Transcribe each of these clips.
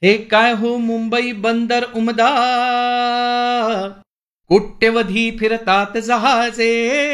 हे काय हो मुंबई बंदर उमदा, कोट्यवधी फिरतात जहाजे.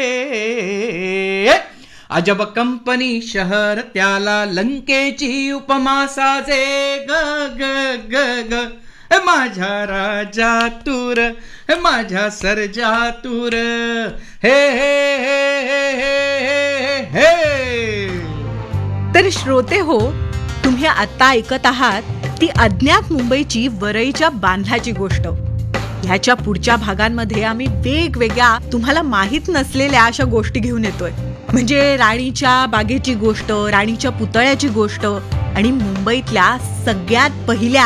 अजब कंपनी शहर त्याला लंकेची उपमा साजे. ग ग ग ग माझ्या राजा तूर, माझ्या सर्जा तूर. हे हे हे हे हे हे. तर श्रोते हो, तुम्ही आता ऐकत आहात ती अज्ञात मुंबईची वरईच्या बांधल्याची गोष्ट. ह्याच्या पुढच्या भागांमध्ये आम्ही वेगवेगळ्या तुम्हाला माहीत नसलेल्या अशा गोष्टी घेऊन येतोय. म्हणजे राणीच्या बागेची गोष्ट, राणीच्या पुतळ्याची गोष्ट आणि मुंबईतल्या सगळ्यात पहिल्या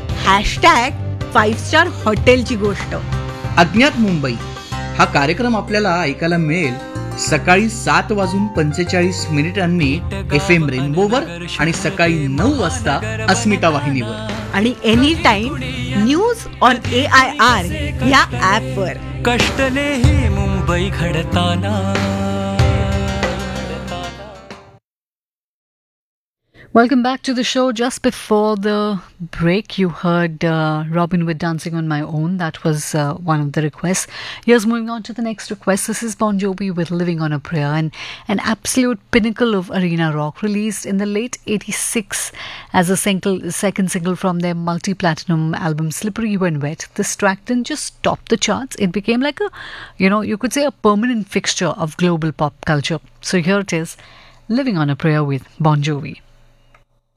#5 स्टार हॉटेलची गोष्ट. अज्ञात मुंबई हा कार्यक्रम आपल्याला ऐकायला मिळेल सकाळी 7:45 FM रेनबोवर आणि सकाळी 9 वाजता अस्मिता वाहिनीवर आणि any time news on AIR या ॲपवर. कष्टले ही मुंबई घडताना. Welcome back to the show. Just before the break, you heard Robin with Dancing on My Own. That was one of the requests. Here's moving on to the next request. This is Bon Jovi with Living on a Prayer, and an absolute pinnacle of arena rock, released in the late 86 as a second single from their multi-platinum album Slippery When Wet. This track didn't just top the charts. It became like you could say a permanent fixture of global pop culture. So here it is, Living on a Prayer with Bon Jovi.